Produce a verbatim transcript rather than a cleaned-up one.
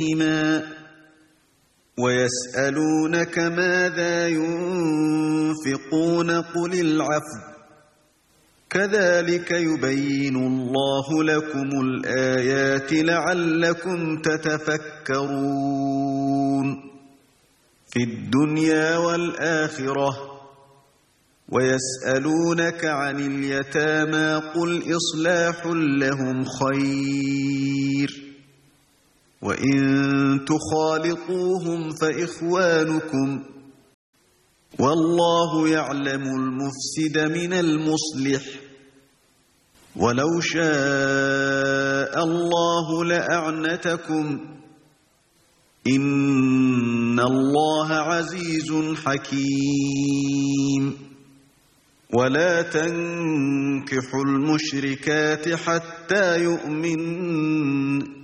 ويسألونك ماذا ينفقون قل العفو كذلك يبين الله لكم الآيات لعلكم تتفكرون في الدنيا والآخرة. ويسألونك عن اليتامى قل إصلاح لهم خير وإن تخالطوهم فإخوانكم والله يعلم المفسد من المصلح ولو شاء الله لأعنتكم إن الله عزيز حكيم. ولا تنكحوا المشركات حتى يؤمنن